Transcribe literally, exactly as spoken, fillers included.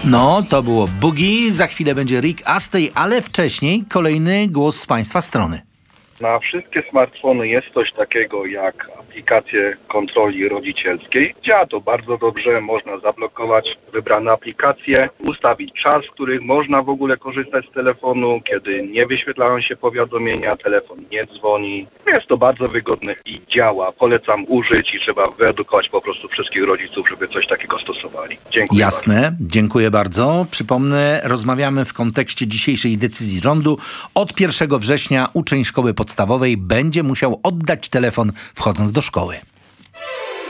No, to było Boogie, za chwilę będzie Rick Astley, ale wcześniej kolejny głos z Państwa strony. Na wszystkie smartfony jest coś takiego jak aplikację kontroli rodzicielskiej. Działa to bardzo dobrze, można zablokować wybrane aplikacje, ustawić czas, w których można w ogóle korzystać z telefonu, kiedy nie wyświetlają się powiadomienia, telefon nie dzwoni. Jest to bardzo wygodne i działa. Polecam użyć i trzeba wyedukować po prostu wszystkich rodziców, żeby coś takiego stosowali. Dziękuję Jasne, bardzo. dziękuję bardzo. Przypomnę, rozmawiamy w kontekście dzisiejszej decyzji rządu. Od pierwszego września uczeń szkoły podstawowej będzie musiał oddać telefon wchodząc do szkoły.